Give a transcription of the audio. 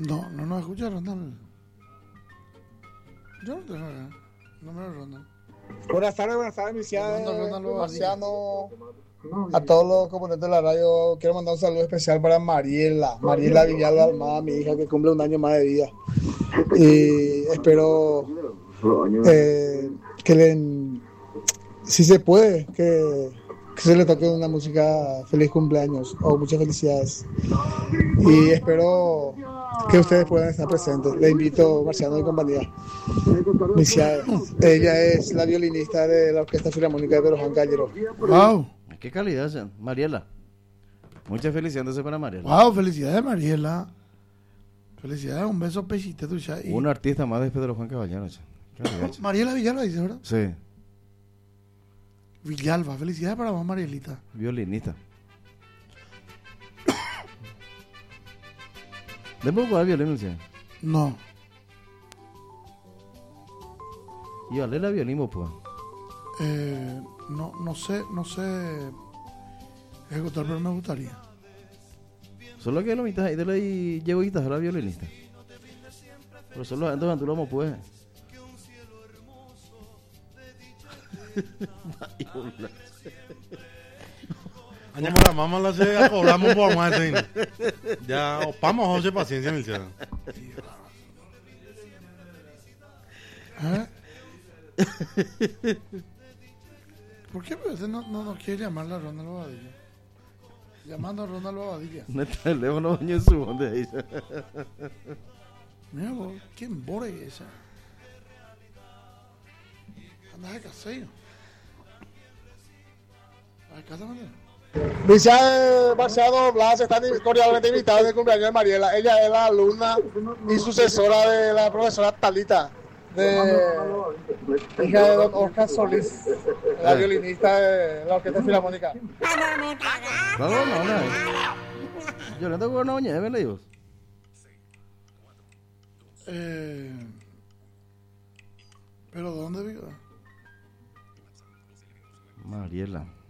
No, no nos escucha Ronald. Yo no tengo acá. No me lo Ronald. Buenas tardes, mis Ronald Marciano. A todos los componentes de la radio, quiero mandar un saludo especial para Mariela Villalba Almada, mi hija que cumple un año más de vida. Y espero que si se puede, que se le toque una música feliz cumpleaños o muchas felicidades. Y espero que ustedes puedan estar presentes. Le invito, Marciano y compañía. Ella es la violinista de la Orquesta Filarmónica de Pedro Juan Callero. Wow. Qué calidad, Mariela. Muchas felicidades para Mariela. Wow, felicidades Mariela. Felicidades, un beso pechita tuya. Un artista más de Pedro Juan Caballero. Mariela Villalba dice, ¿verdad? Sí. Villalba, felicidades para vos, Marielita. Violinista. ¿Le puedo jugar violín, sí? No. Y vale la violín, pues. No sé ejecutar, pero me gustaría. Solo que lo mitad y de la llevo guitarra la violinista. Pero solo antes de vamos pues. Aña para mamá la se cobramos por más. Ya, vamos a hacer paciencia, mi cielo. ¿Por qué no quiere llamarla a Ronald Bobadilla? Llamando a Ronald Bobadilla. No está el teléfono baño en su donde dice. Mira vos, ¿quién bora es esa? Andas de caseo. ¿A casa manera? Michelle Marciano Blas están cordialmente invitados en el cumpleaños de Mariela. Ella es la alumna y sucesora de la profesora Talita, hija de don Oscar Solís, la violinista de la Orquesta Filarmónica. No. Yo no tengo una oña, ¿me digo? ¿Pero dónde vive? Mariela.